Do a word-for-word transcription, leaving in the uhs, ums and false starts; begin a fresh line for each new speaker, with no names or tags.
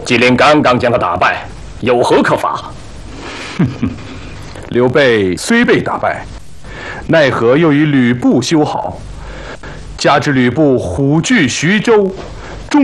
吉林刚刚将他打败，有何可罚？
哼哼，刘备虽被打败，奈何又以吕布修好，加之吕布虎踞徐州，